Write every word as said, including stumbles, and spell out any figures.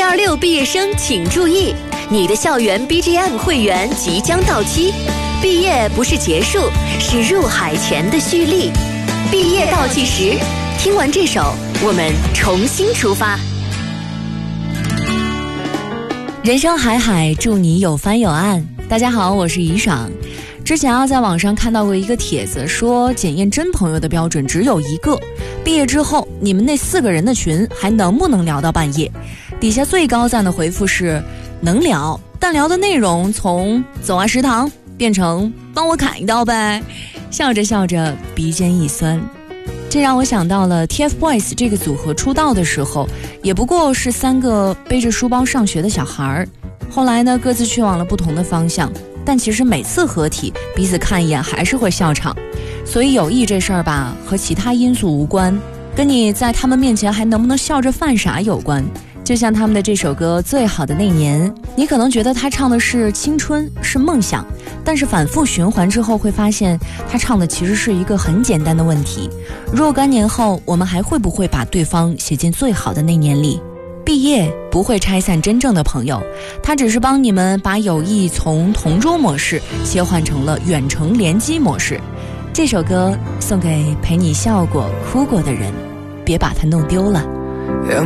二六毕业生请注意，你的校园 B G M 会员即将到期，毕业不是结束，是入海前的蓄力。毕业倒计时，听完这首，我们重新出发。人生海海，祝你有帆有岸。大家好，我是怡爽。之前啊，在网上看到过一个帖子，说检验真朋友的标准只有一个，毕业之后你们那四个人的群还能不能聊到半夜？底下最高赞的回复是能聊，但聊的内容从走啊食堂变成帮我砍一刀呗。笑着笑着鼻尖一酸，这让我想到了 T F Boys 这个组合出道的时候，也不过是三个背着书包上学的小孩，后来呢各自去往了不同的方向，但其实每次合体彼此看一眼还是会笑场。所以友谊这事儿吧，和其他因素无关，跟你在他们面前还能不能笑着犯傻有关。就像他们的这首歌《最好的那年》，你可能觉得他唱的是青春，是梦想，但是反复循环之后会发现，他唱的其实是一个很简单的问题：若干年后，我们还会不会把对方写进最好的那年里？毕业不会拆散真正的朋友，它只是帮你们把友谊从同桌模式切换成了远程联机模式。这首歌送给陪你笑过哭过的人，别把它弄丢了。